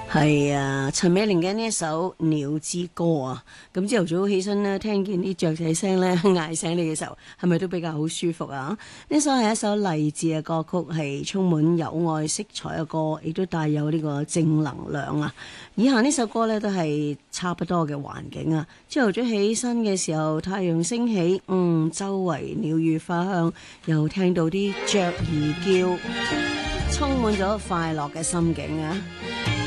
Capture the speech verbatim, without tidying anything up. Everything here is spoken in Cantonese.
係啊，陳美玲嘅呢一首《鳥之歌》啊，咁朝頭早起身咧，聽見啲雀仔聲咧嗌醒你嘅時候，係咪都比較好舒服啊？呢首係一首勵志嘅歌曲，係充滿有愛色彩嘅歌，亦都帶有呢個正能量啊！以下呢首歌咧都係差不多嘅環境啊。朝頭早起身嘅時候，太陽升起，嗯，周圍鳥語花香，又聽到啲雀兒叫，充滿咗快樂嘅心境啊！